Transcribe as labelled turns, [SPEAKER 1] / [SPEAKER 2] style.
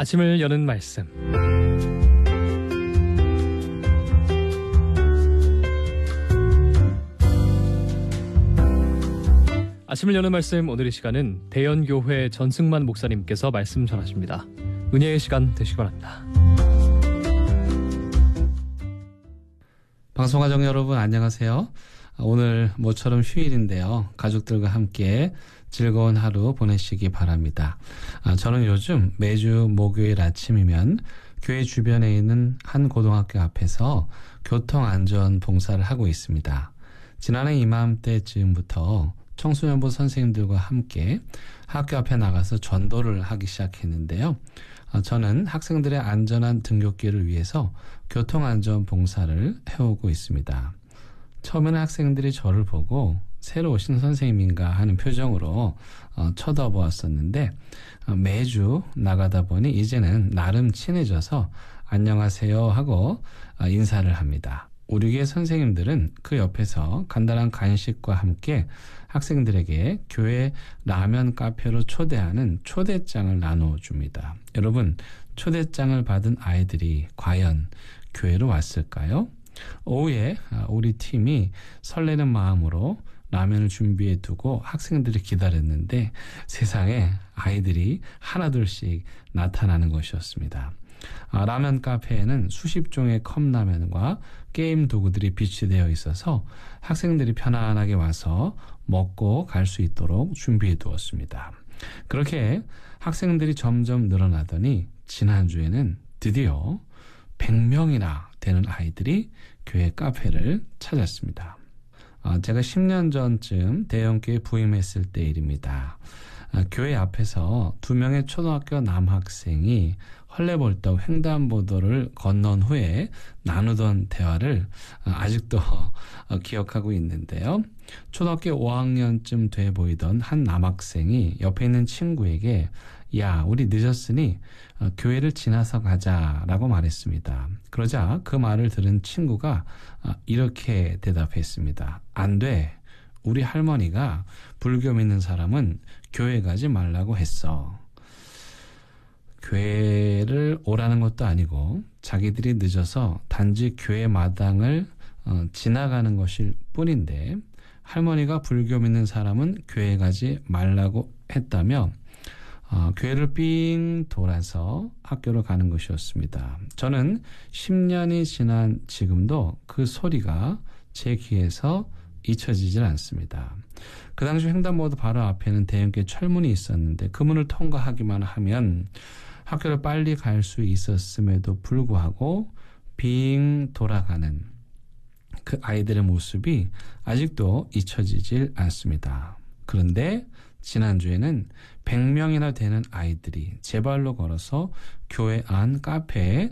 [SPEAKER 1] 아침을 여는 말씀. 아침을 여는 말씀, 오늘의 시간은 대연교회 전승만 목사님께서 말씀 전하십니다. 은혜의 시간 되시기 바랍니다.
[SPEAKER 2] 방송가족 여러분 안녕하세요. 오늘 모처럼 휴일인데요. 가족들과 함께 즐거운 하루 보내시기 바랍니다. 저는 요즘 매주 목요일 아침이면 교회 주변에 있는 한 고등학교 앞에서 교통안전 봉사를 하고 있습니다. 지난해 이맘때쯤부터 청소년부 선생님들과 함께 학교 앞에 나가서 전도를 하기 시작했는데요. 저는 학생들의 안전한 등굣길을 위해서 교통안전 봉사를 해오고 있습니다. 처음에는 학생들이 저를 보고 새로 오신 선생님인가 하는 표정으로 쳐다보았었는데 매주 나가다 보니 이제는 나름 친해져서 안녕하세요 하고 인사를 합니다. 우리 교회 선생님들은 그 옆에서 간단한 간식과 함께 학생들에게 교회 라면 카페로 초대하는 초대장을 나눠줍니다. 여러분, 초대장을 받은 아이들이 과연 교회로 왔을까요? 오후에 우리 팀이 설레는 마음으로 라면을 준비해 두고 학생들이 기다렸는데 세상에 아이들이 하나둘씩 나타나는 것이었습니다. 라면 카페에는 수십 종의 컵라면과 게임 도구들이 비치되어 있어서 학생들이 편안하게 와서 먹고 갈 수 있도록 준비해 두었습니다. 그렇게 학생들이 점점 늘어나더니 지난주에는 드디어 100명이나 되는 아이들이 교회 카페를 찾았습니다. 제가 10년 전쯤 대형교회 부임했을 때 일입니다. 교회 앞에서 2명의 초등학교 남학생이 헐레벌떡 횡단보도를 건넌 후에 나누던 대화를 아직도 기억하고 있는데요. 초등학교 5학년쯤 돼 보이던 한 남학생이 옆에 있는 친구에게 야, 우리 늦었으니 교회를 지나서 가자라고 말했습니다. 그러자 그 말을 들은 친구가 이렇게 대답했습니다. 안 돼. 우리 할머니가 불교 믿는 사람은 교회 가지 말라고 했어. 교회를 오라는 것도 아니고 자기들이 늦어서 단지 교회 마당을 지나가는 것일 뿐인데 할머니가 불교 믿는 사람은 교회 가지 말라고 했다며 교회를 삥 돌아서 학교로 가는 것이었습니다. 저는 10년이 지난 지금도 그 소리가 제 귀에서 잊혀지질 않습니다. 그 당시 횡단보도 바로 앞에는 대형교회 철문이 있었는데 그 문을 통과하기만 하면 학교를 빨리 갈 수 있었음에도 불구하고 빙 돌아가는 그 아이들의 모습이 아직도 잊혀지질 않습니다. 그런데 지난주에는 100명이나 되는 아이들이 제 발로 걸어서 교회 안 카페에